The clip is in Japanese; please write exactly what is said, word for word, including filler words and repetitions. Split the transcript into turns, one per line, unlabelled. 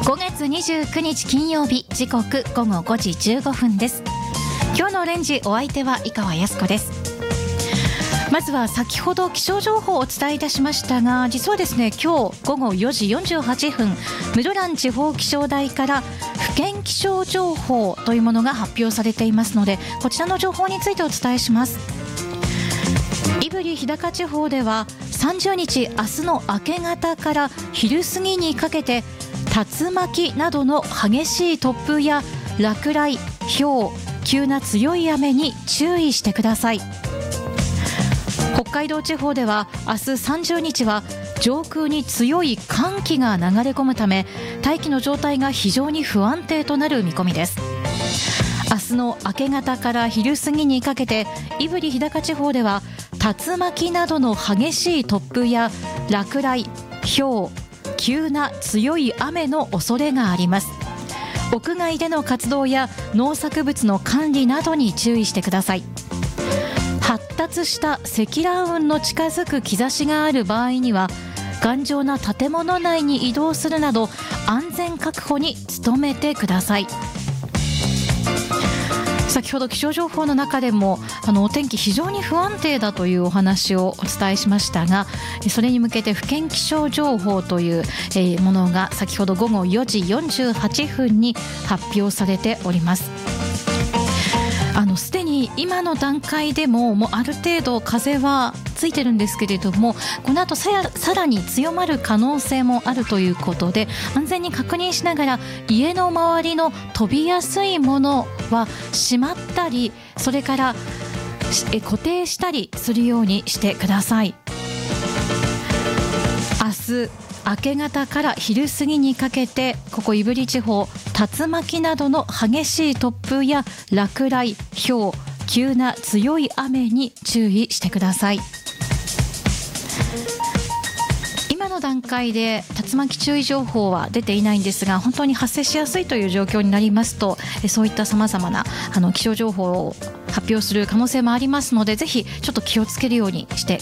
ごがつにじゅうくにち金曜日、時刻ごごごじじゅうごふんです。今日のオレンジ、お相手は井川靖子です。まずは先ほど気象情報をお伝えいたしましたが、実はですね、今日ごごよじよんじゅうはっぷん、室蘭地方気象台から府県気象情報というものが発表されていますので、こちらの情報についてお伝えします。胆振日高地方ではさんじゅうにち明日の明け方から昼過ぎにかけて竜巻などの激しい突風や落雷、ひょう、急な強い雨に注意してください。北海道地方では明日さんじゅうにちは上空に強い寒気が流れ込むため、大気の状態が非常に不安定となる見込みです。明日の明け方から昼過ぎにかけて胆振日高地方では竜巻などの激しい突風や落雷、ひょう、急な強い雨の恐れがあります。屋外での活動や農作物の管理などに注意してください。発達した積乱雲の近づく兆しがある場合には、頑丈な建物内に移動するなど安全確保に努めてください。先ほど気象情報の中でもあのお天気非常に不安定だというお話をお伝えしましたが、それに向けて府県気象情報という、えー、ものが先ほどごごよじよんじゅうはっぷんに発表されております。あのすでに今の段階でも、もうある程度風はついてるんですけれども、この後さやさらに強まる可能性もあるということで、安全に確認しながら家の周りの飛びやすいものはしまったり、それからえ固定したりするようにしてください。明日明け方から昼過ぎにかけて、ここ胆振地方、竜巻などの激しい突風や落雷、ひょう、急な強い雨に注意してください。今の段階で竜巻注意情報は出ていないんですが、本当に発生しやすいという状況になりますと、そういったさまざまなあの気象情報を発表する可能性もありますので、ぜひちょっと気をつけるようにして